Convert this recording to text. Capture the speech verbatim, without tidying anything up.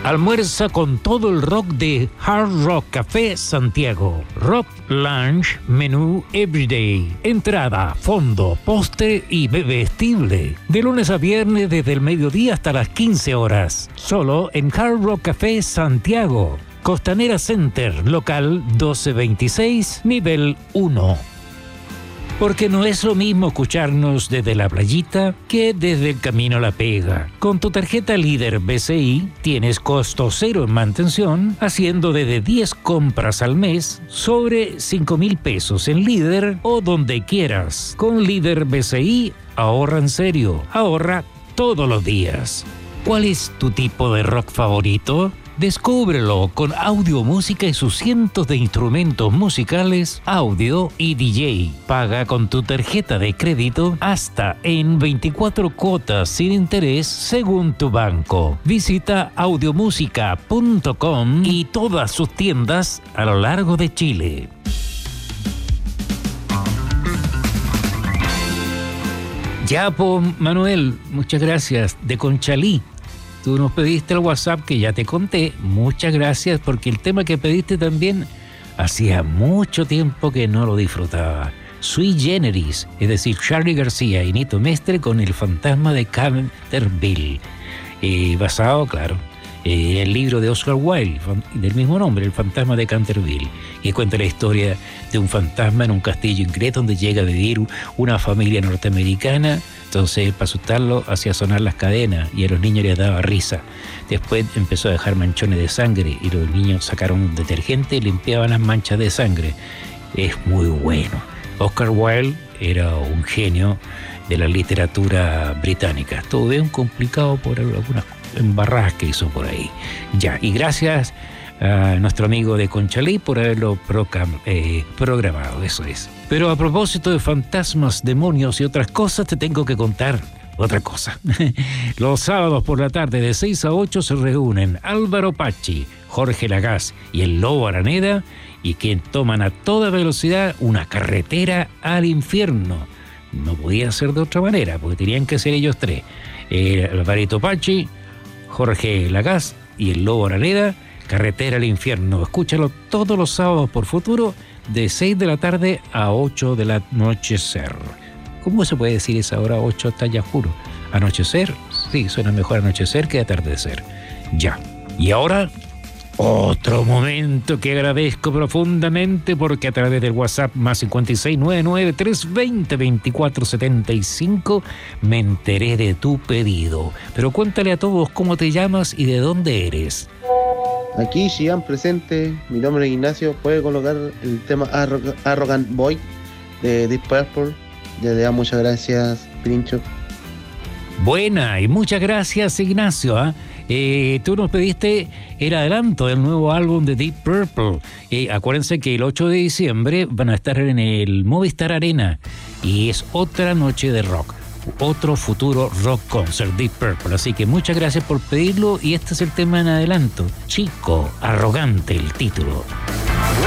Almuerza con todo el rock de Hard Rock Café Santiago. Rock Lunch, menú Everyday. Entrada, fondo, postre y bebestible. De lunes a viernes desde el mediodía hasta las quince horas. Solo en Hard Rock Café Santiago. Costanera Center, local doce veintiséis, nivel uno. Porque no es lo mismo escucharnos desde la playita que desde el camino a la pega. Con tu tarjeta Líder B C I tienes costo cero en mantención, haciendo desde diez compras al mes sobre cinco mil pesos en Líder o donde quieras. Con Líder B C I, ahorra en serio, ahorra todos los días. ¿Cuál es tu tipo de rock favorito? Descúbrelo con audio, música y sus cientos de instrumentos musicales, audio y D J. Paga con tu tarjeta de crédito hasta en veinticuatro cuotas sin interés según tu banco. Visita audiomusica punto com y todas sus tiendas a lo largo de Chile. Ya, po, Manuel, muchas gracias. De Conchalí. Tú nos pediste el WhatsApp que ya te conté. Muchas gracias, porque el tema que pediste también hacía mucho tiempo que no lo disfrutaba. Sui Generis, es decir, Charly García y Nito Mestre con El fantasma de Canterville. Eh, basado, claro, en eh, el libro de Oscar Wilde, del mismo nombre, El fantasma de Canterville, que cuenta la historia de un fantasma en un castillo inglés donde llega a vivir una familia norteamericana. Entonces, para asustarlo, hacía sonar las cadenas y a los niños les daba risa. Después empezó a dejar manchones de sangre y los niños sacaron un detergente y limpiaban las manchas de sangre. Es muy bueno. Oscar Wilde era un genio de la literatura británica. Todo bien complicado por algunas embarradas que hizo por ahí. Ya, y gracias a nuestro amigo de Conchalí por haberlo procam, eh, programado, eso es. Pero a propósito de fantasmas, demonios y otras cosas, te tengo que contar otra cosa. Los sábados por la tarde de seis a ocho se reúnen Álvaro Pachi, Jorge Lagás y el Lobo Araneda, y que toman a toda velocidad una carretera al infierno. No podía ser de otra manera, porque tenían que ser ellos tres. Eh, Alvarito Pachi, Jorge Lagás y el Lobo Araneda, Carretera al Infierno. Escúchalo todos los sábados por Futuro de seis de la tarde a ocho del anochecer. ¿Cómo se puede decir esa hora ocho hasta ya juro? ¿Anochecer? Sí, suena mejor anochecer que atardecer. Ya. Y ahora, otro momento que agradezco profundamente, porque a través del WhatsApp más cinco seis nueve nueve tres dos cero dos cuatro siete cinco me enteré de tu pedido. Pero cuéntale a todos cómo te llamas y de dónde eres. Aquí, Xian presente, mi nombre es Ignacio. Puede colocar el tema Arro- Arrogant Boy de Deep Purple. Ya le da muchas gracias, Pirincho. Buena, y muchas gracias, Ignacio. ¿eh? Eh, tú nos pediste el adelanto del nuevo álbum de Deep Purple. Eh, acuérdense que el ocho de diciembre van a estar en el Movistar Arena y es otra noche de rock. Otro futuro rock concert, Deep Purple. Así que muchas gracias por pedirlo y este es el tema en adelanto. Chico, arrogante el título.